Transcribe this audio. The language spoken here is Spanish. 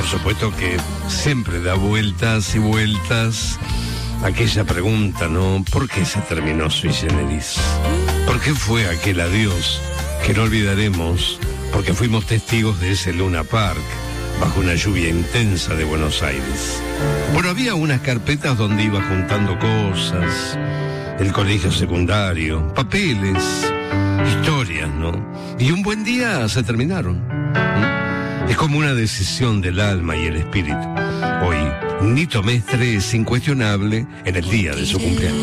supuesto que siempre da vueltas y vueltas aquella pregunta, ¿no? ¿Por qué se terminó Sui Generis? ¿Por qué fue aquel adiós que no olvidaremos? Porque fuimos testigos de ese Luna Park bajo una lluvia intensa de Buenos Aires. Bueno, había unas carpetas donde iba juntando cosas, el colegio secundario, papeles, historias, ¿no? Y un buen día se terminaron. Es como una decisión del alma y el espíritu. Hoy, Nito Mestre es incuestionable en el día de su cumpleaños.